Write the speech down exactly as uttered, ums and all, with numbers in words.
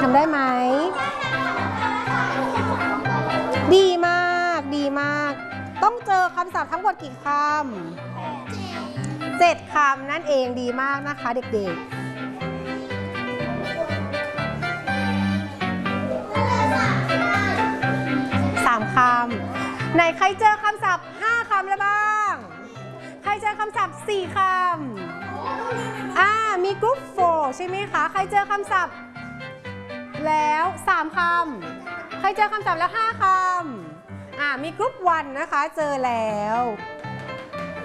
ำได้ไหมดีมากดีมากต้องเจอคำศัพท์ทั้งหมดกี่คำเจ็ดคำนั่นเองดีมากนะคะเด็กๆสามคำไหนใครเจอคำศัพท์ห้าคำแล้วบ้างใครเจอคำศัพท์สี่คำอ่ามีกรุ๊ปโฟร์ใช่ไหมคะใครเจอคำศัพท์แล้วสามคำใครเจอคำศัพท์แล้วห้าคำอ่ามีกรุ๊ปวันนะคะเจอแล้ว